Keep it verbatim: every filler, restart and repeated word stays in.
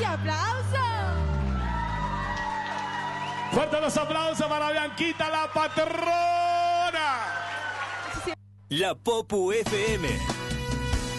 ¡Fuerte aplauso! Fuerte los aplausos para Bianquita, la patrona. La Popu F M.